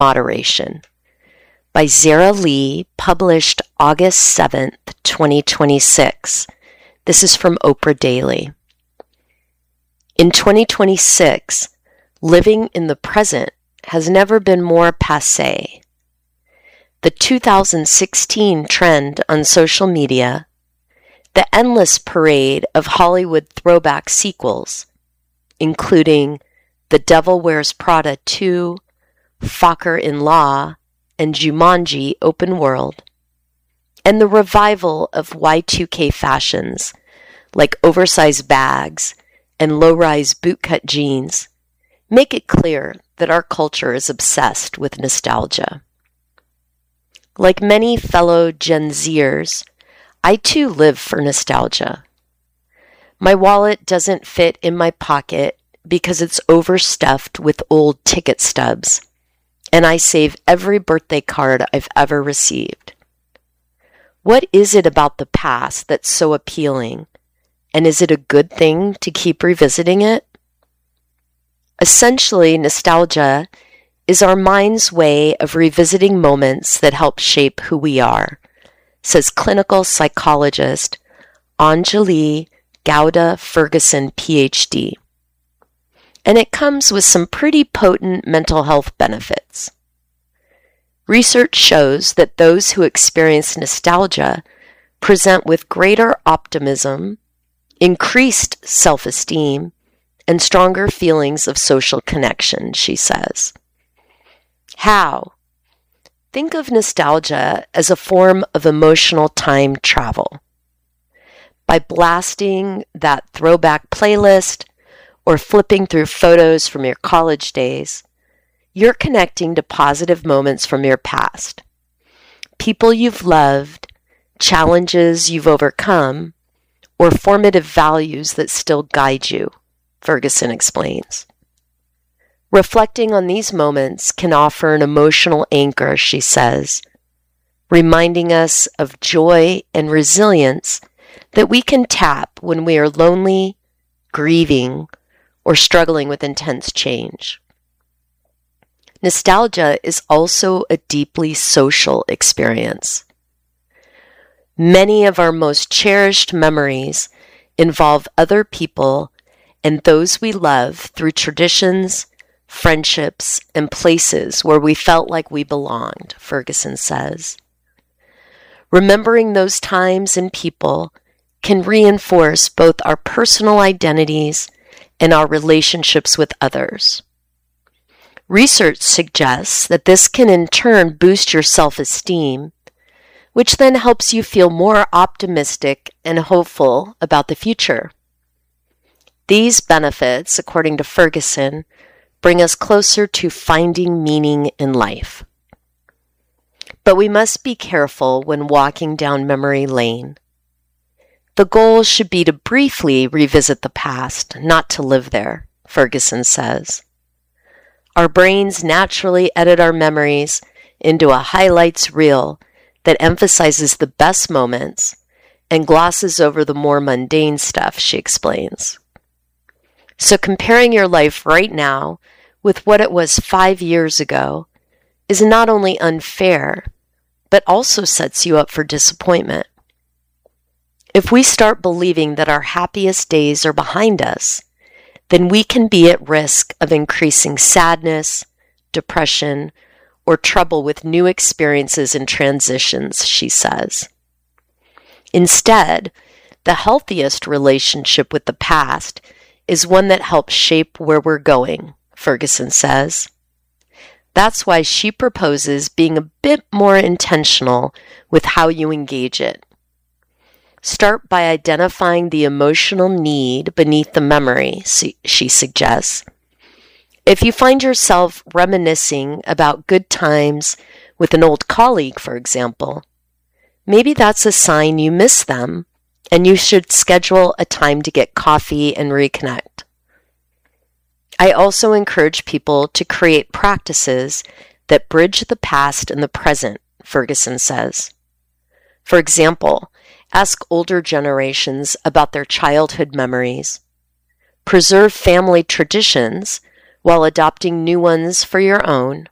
Moderation by Zara Lee, published August 7th, 2026. This is from Oprah Daily. In 2026, living in the present has never been more passé. The 2016 trend on social media, the endless parade of Hollywood throwback sequels, including The Devil Wears Prada 2, Focker-in-Law, and Jumanji Open World, and the revival of Y2K fashions like oversized bags and low-rise bootcut jeans make it clear that our culture is obsessed with nostalgia. Like many fellow Gen Zers, I too live for nostalgia. My wallet doesn't fit in my pocket because it's overstuffed with old ticket stubs, and I save every birthday card I've ever received. What is it about the past that's so appealing, and is it a good thing to keep revisiting it? Essentially, nostalgia is our mind's way of revisiting moments that help shape who we are, says clinical psychologist Anjali Gowda-Ferguson, PhD. And it comes with some pretty potent mental health benefits. Research shows that those who experience nostalgia present with greater optimism, increased self-esteem, and stronger feelings of social connection, she says. How? Think of nostalgia as a form of emotional time travel. By blasting that throwback playlist or flipping through photos from your college days, you're connecting to positive moments from your past. People you've loved, challenges you've overcome, or formative values that still guide you, Ferguson explains. Reflecting on these moments can offer an emotional anchor, she says, reminding us of joy and resilience that we can tap when we are lonely, grieving, or struggling with intense change. Nostalgia is also a deeply social experience. Many of our most cherished memories involve other people and those we love through traditions, friendships, and places where we felt like we belonged, Ferguson says. Remembering those times and people can reinforce both our personal identities and our relationships with others. Research suggests that this can in turn boost your self-esteem, which then helps you feel more optimistic and hopeful about the future. These benefits, according to Ferguson, bring us closer to finding meaning in life. But we must be careful when walking down memory lane. The goal should be to briefly revisit the past, not to live there, Ferguson says. Our brains naturally edit our memories into a highlights reel that emphasizes the best moments and glosses over the more mundane stuff, she explains. So comparing your life right now with what it was 5 years ago is not only unfair, but also sets you up for disappointment. If we start believing that our happiest days are behind us, then we can be at risk of increasing sadness, depression, or trouble with new experiences and transitions, she says. Instead, the healthiest relationship with the past is one that helps shape where we're going, Ferguson says. That's why she proposes being a bit more intentional with how you engage it. Start by identifying the emotional need beneath the memory, she suggests. If you find yourself reminiscing about good times with an old colleague, for example, maybe that's a sign you miss them and you should schedule a time to get coffee and reconnect. I also encourage people to create practices that bridge the past and the present, Ferguson says. For example, ask older generations about their childhood memories. Preserve family traditions while adopting new ones for your own.